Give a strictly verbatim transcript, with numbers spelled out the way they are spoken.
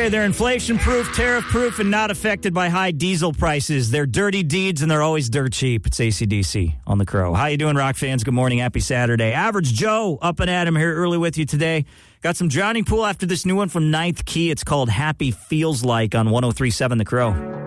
you, they're inflation-proof, tariff-proof, and not affected by high diesel prices. They're dirty deeds, and they're always dirt cheap. It's A C D C on the Crow. How you doing, Rock fans? Good morning. Happy Saturday. Average Joe up and at him here early with you today. Got some Johnny Poole after this new one from Ninth Key. It's called Happy Feels Like on one oh three point seven The Crow.